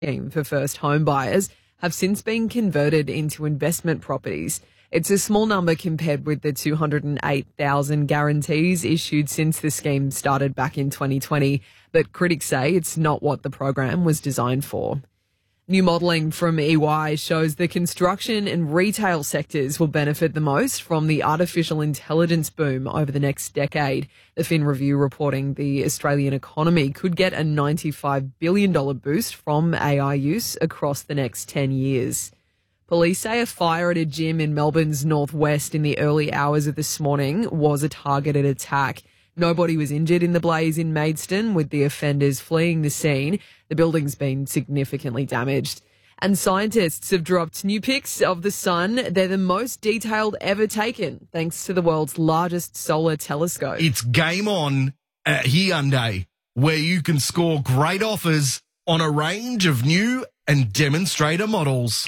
scheme for first home buyers have since been converted into investment properties. It's a small number compared with the 208,000 guarantees issued since the scheme started back in 2020, but critics say it's not what the program was designed for. New modelling from EY shows the construction and retail sectors will benefit the most from the artificial intelligence boom over the next decade. The Fin Review reporting the Australian economy could get a $95 billion boost from AI use across the next 10 years. Police say a fire at a gym in Melbourne's northwest in the early hours of this morning was a targeted attack. Nobody was injured in the blaze in Maidstone, with the offenders fleeing the scene. The building's been significantly damaged. And scientists have dropped new pics of the sun. They're the most detailed ever taken, thanks to the world's largest solar telescope. It's game on at Hyundai, where you can score great offers on a range of new and demonstrator models.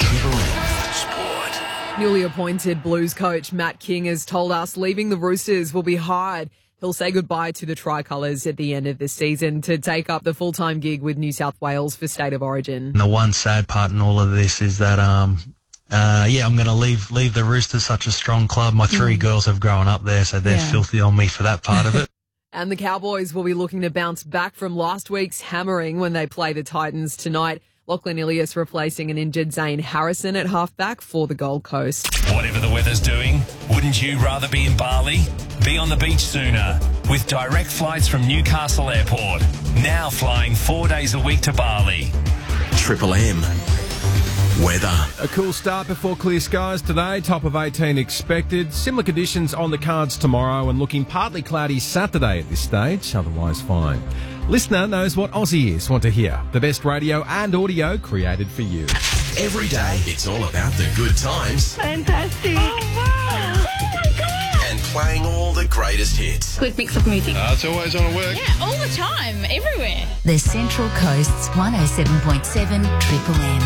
Newly appointed Blues coach Matt King has told us leaving the Roosters will be hard. He'll say goodbye to the Tricolours at the end of the season to take up the full-time gig with New South Wales for State of Origin. The one sad part in all of this is that, I'm going to leave the Roosters, such a strong club. My three girls have grown up there, so they're filthy on me for that part of it. And the Cowboys will be looking to bounce back from last week's hammering when they play the Titans tonight. Lachlan Ilias replacing an injured Zane Harrison at halfback for the Gold Coast. Whatever the weather's doing, wouldn't you rather be in Bali? Be on the beach sooner with direct flights from Newcastle Airport. Now flying 4 days a week to Bali. Triple M. Weather. A cool start before clear skies today. Top of 18 expected. Similar conditions on the cards tomorrow and looking partly cloudy Saturday at this stage. Otherwise fine. Listener knows what Aussie is. Want to hear the best radio and audio created for you. Every day, it's all about the good times. Fantastic. Oh, wow. Oh, my God. And playing all the greatest hits. Good mix of music. It's always on work. Yeah, all the time, everywhere. The Central Coast's 107.7 Triple M.